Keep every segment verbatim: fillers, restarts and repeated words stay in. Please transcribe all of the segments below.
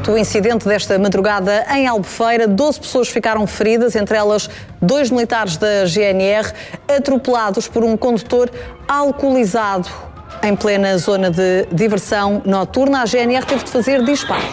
Portanto, o incidente desta madrugada em Albufeira, doze pessoas ficaram feridas, entre elas dois militares da G N R, atropelados por um condutor alcoolizado em plena zona de diversão noturna. A G N R teve de fazer disparo.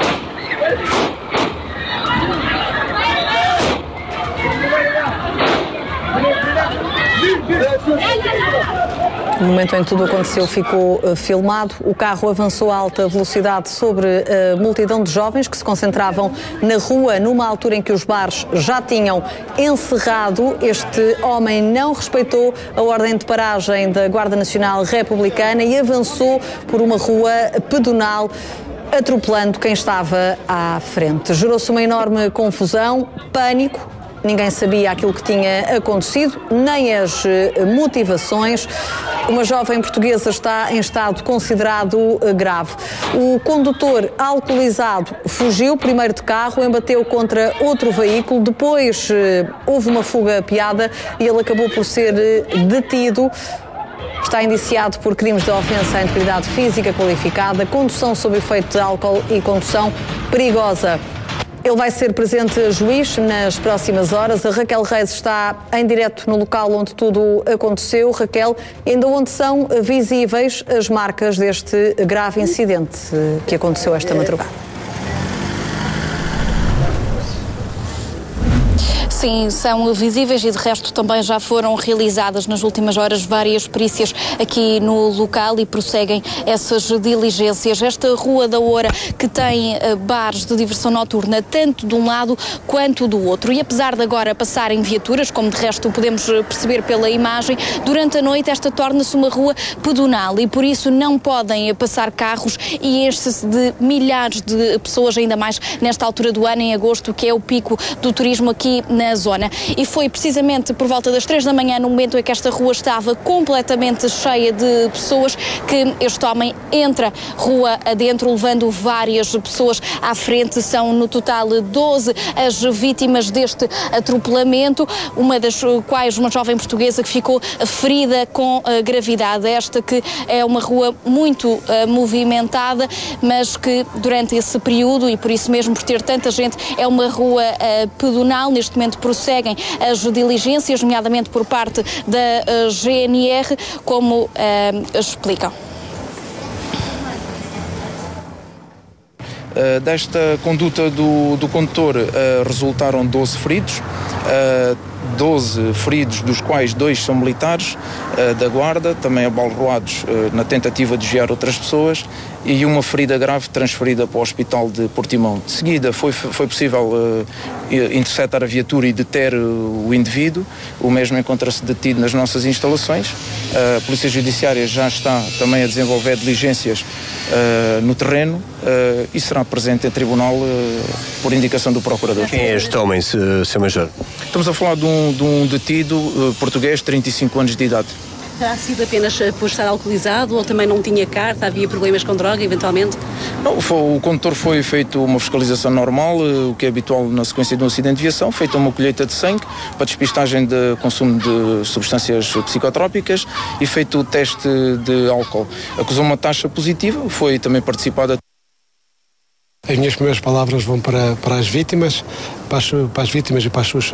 No momento em que tudo aconteceu, ficou uh, filmado. O carro avançou a alta velocidade sobre a multidão de jovens que se concentravam na rua numa altura em que os bares já tinham encerrado. Este homem não respeitou a ordem de paragem da Guarda Nacional Republicana e avançou por uma rua pedonal, atropelando quem estava à frente. Gerou-se uma enorme confusão, pânico. Ninguém sabia aquilo que tinha acontecido, nem as motivações. Uma jovem portuguesa está em estado considerado grave. O condutor alcoolizado fugiu primeiro de carro, embateu contra outro veículo, depois houve uma fuga apiada e ele acabou por ser detido. Está indiciado por crimes de ofensa à integridade física qualificada, condução sob efeito de álcool e condução perigosa. Ele vai ser presente a juiz nas próximas horas. A Raquel Reis está em direto no local onde tudo aconteceu. Raquel, ainda onde são visíveis as marcas deste grave incidente que aconteceu esta madrugada? Sim, são visíveis e de resto também já foram realizadas nas últimas horas várias perícias aqui no local e prosseguem essas diligências. Esta Rua da Oura que tem uh, bares de diversão noturna tanto de um lado quanto do outro, e apesar de agora passarem viaturas, como de resto podemos perceber pela imagem, durante a noite esta torna-se uma rua pedonal e por isso não podem passar carros e enche-se de milhares de pessoas, ainda mais nesta altura do ano, em agosto, que é o pico do turismo aqui na zona. E foi precisamente por volta das três da manhã, no momento em que esta rua estava completamente cheia de pessoas, que este homem entra rua adentro, levando várias pessoas à frente. São no total doze as vítimas deste atropelamento, uma das quais uma jovem portuguesa que ficou ferida com uh, gravidade. Esta que é uma rua muito uh, movimentada, mas que durante esse período, e por isso mesmo por ter tanta gente, é uma rua uh, pedonal. Neste momento prosseguem as diligências, nomeadamente por parte da G N R, como uh, explicam. Uh, desta conduta do, do condutor uh, resultaram doze feridos, uh, doze feridos, dos quais dois são militares uh, da Guarda, também abalroados uh, na tentativa de desviar outras pessoas, e uma ferida grave transferida para o hospital de Portimão. De seguida foi, foi possível uh, interceptar a viatura e deter uh, o indivíduo. O mesmo encontra-se detido nas nossas instalações. Uh, a Polícia Judiciária já está também a desenvolver diligências uh, no terreno uh, e será presente em tribunal uh, por indicação do Procurador. Quem é este homem, senhor Major? Estamos a falar de um, de um detido uh, português, trinta e cinco anos de idade. Terá sido apenas por estar alcoolizado ou também não tinha carta, havia problemas com droga, eventualmente? Não, foi, o condutor foi feito uma fiscalização normal, o que é habitual na sequência de um acidente de viação, feita uma colheita de sangue para despistagem de consumo de substâncias psicotrópicas e feito o teste de álcool. Acusou uma taxa positiva, foi também participada. As minhas primeiras palavras vão para, para as vítimas, para as, para as vítimas e para as suas